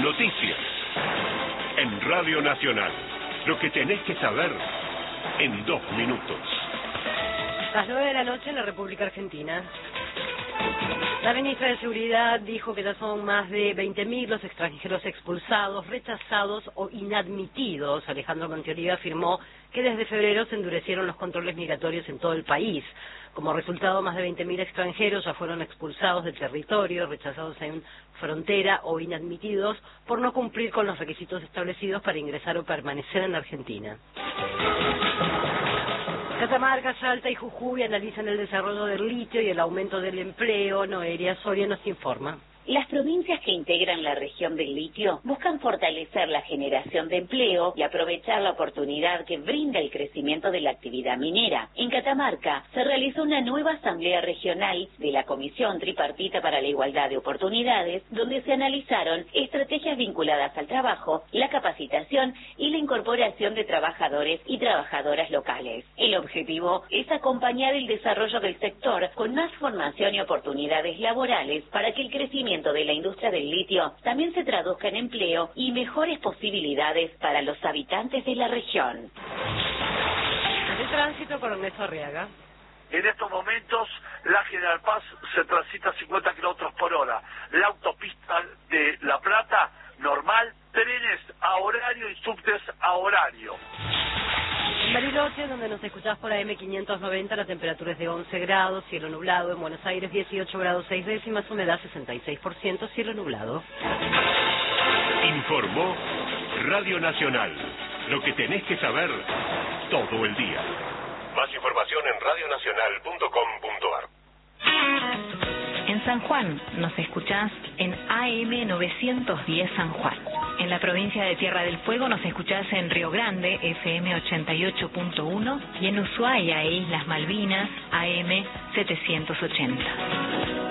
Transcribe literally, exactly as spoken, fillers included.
Noticias. En Radio Nacional. Lo que tenés que saber en dos minutos. Las nueve de la noche en la República Argentina. La ministra de Seguridad dijo que ya son más de veinte mil los extranjeros expulsados, rechazados o inadmitidos. Alejandro Montiolivi afirmó que desde febrero se endurecieron los controles migratorios en todo el país. Como resultado, más de veinte mil extranjeros ya fueron expulsados del territorio, rechazados en frontera o inadmitidos por no cumplir con los requisitos establecidos para ingresar o permanecer en la Argentina. Catamarca, Salta y Jujuy analizan el desarrollo del litio y el aumento del empleo. Noelia Soria nos informa. Las provincias que integran la región del litio buscan fortalecer la generación de empleo y aprovechar la oportunidad que brinda el crecimiento de la actividad minera. En Catamarca se realizó una nueva asamblea regional de la Comisión Tripartita para la Igualdad de Oportunidades, donde se analizaron estrategias vinculadas al trabajo, la capacitación y la incorporación de trabajadores y trabajadoras locales. El objetivo es acompañar el desarrollo del sector con más formación y oportunidades laborales para que el crecimiento de la industria del litio también se traduzca en empleo y mejores posibilidades para los habitantes de la región. El tránsito con Ernesto Arriaga. En estos momentos, la General Paz se transita a cincuenta kilómetros por hora. La autopista de La Plata, normal, trenes a horario y subtes a horario. En Bariloche, donde nos escuchás por A M quinientos noventa, la temperatura es de once grados, cielo nublado. En Buenos Aires, dieciocho grados seis décimas, humedad sesenta y seis por ciento, cielo nublado. Informó Radio Nacional. Lo que tenés que saber todo el día. Más información en radio nacional punto com punto a r. En San Juan nos escuchás en A M novecientos diez San Juan. En la provincia de Tierra del Fuego nos escuchás en Río Grande, F M ochenta y ocho punto uno, y en Ushuaia e Islas Malvinas, A M setecientos ochenta.